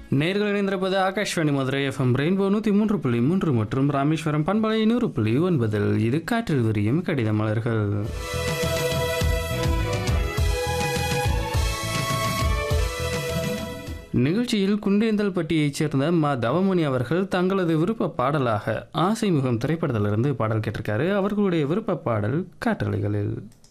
நேர்கள் இணைந்திருப்பது Akashvani Madurai FM rainbow 103.3 மற்றும் ராமேஸ்வரம் பண்பலை 100.9. இது காற்றில் விரியும் கடித மலர்கள். நிகழ்ச்சியில் குண்டேந்தல்பட்டியைச் சேர்ந்த மா தவமணி அவர்கள் தங்களது விருப்ப பாடலாக ஆசைமுகம் திரைப்படத்திலிருந்து பாடல் கேட்டிருக்காரு. அவர்களுடைய விருப்ப பாடல் காற்றலைகளில்.